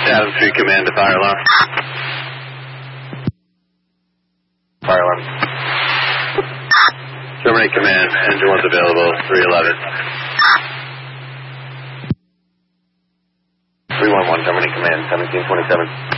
Chatham Street Command to fire alarm. Fire alarm. Terminate command, engine 1's available, 311. 311, terminate command, 1727.